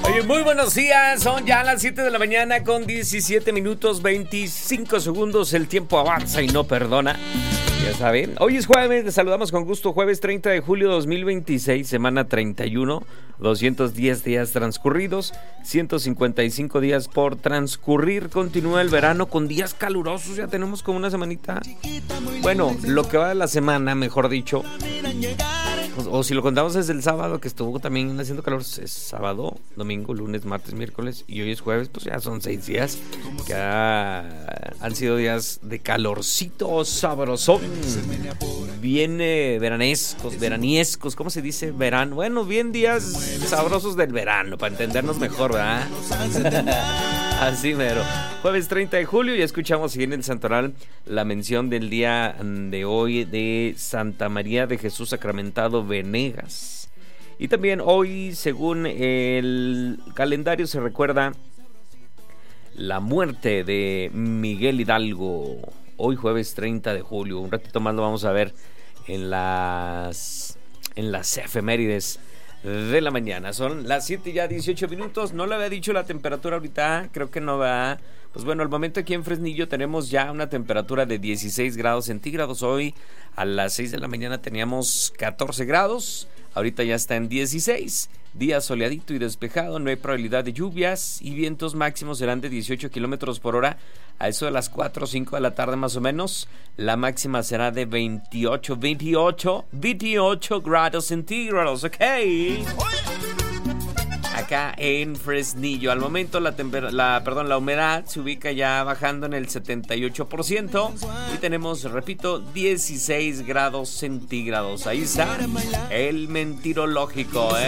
Oye, muy buenos días, son ya las 7 de la mañana con 17 minutos 25 segundos, el tiempo avanza y no perdona, ya saben. Hoy es jueves, les saludamos con gusto, jueves 30 de julio 2026, semana 31, 210 días transcurridos, 155 días por transcurrir, continúa el verano con días calurosos, ya tenemos como una semanita, bueno, lo que va de la semana, mejor dicho, o si lo contamos desde el sábado, que estuvo también haciendo calor, es sábado, domingo, lunes, martes, miércoles, y hoy es jueves, pues ya son 6 días, que han sido días de calorcito sabrosón, bien veraniescos, ¿cómo se dice? Verano, bueno, bien días sabrosos del verano, para entendernos mejor, ¿verdad? Así mero. Jueves 30 de julio y escuchamos aquí en el Santoral la mención del día de hoy de Santa María de Jesús Sacramentado Venegas. Y también hoy, según el calendario, se recuerda la muerte de Miguel Hidalgo. Hoy jueves 30 de julio. Un ratito más lo vamos a ver en las efemérides de la mañana. Son las 7 ya 18 minutos. No le había dicho la temperatura ahorita, creo que no va. Pues bueno, al momento aquí en Fresnillo tenemos ya una temperatura de 16 grados centígrados. Hoy a las 6 de la mañana teníamos 14 grados. Ahorita ya está en 16. Día soleadito y despejado, no hay probabilidad de lluvias y vientos máximos serán de 18 kilómetros por hora. A eso de las 4 o 5 de la tarde más o menos, la máxima será de 28 grados centígrados, ¿ok? Acá en Fresnillo, al momento la humedad se ubica ya bajando en el 78% y tenemos, repito, 16 grados centígrados. Ahí está el mentirológico, ¿eh?